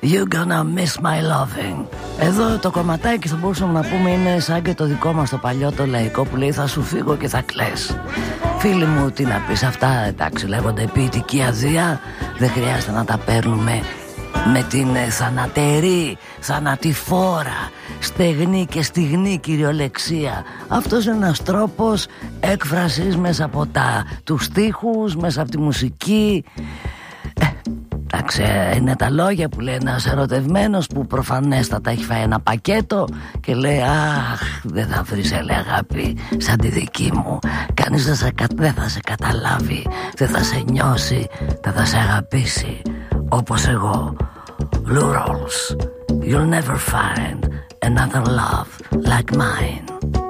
You're gonna miss my loving. Εδώ το κομματάκι θα μπορούσαμε να πούμε είναι σαν και το δικό μας το παλιό το λαϊκό που λέει θα σου φύγω και θα κλαις. Φίλοι μου, τι να πεις, αυτά εντάξει λέγονται ποιητική αδεία. Δεν χρειάζεται να τα παίρνουμε με την θανατερή, θανατηφόρα, στεγνή και στιγνή κυριολεξία. Αυτός είναι ένας τρόπος έκφρασης μέσα από τους στίχους, μέσα από τη μουσική. Εντάξει, είναι τα λόγια που λέει ένας ερωτευμένος που προφανέστατα έχει φάει ένα πακέτο και λέει αχ, δεν θα βρεις αγάπη σαν τη δική μου. Κανείς δεν θα σε καταλάβει, δεν θα σε νιώσει, δεν θα σε αγαπήσει όπως εγώ. Lou Rawls, you'll never find another love like mine.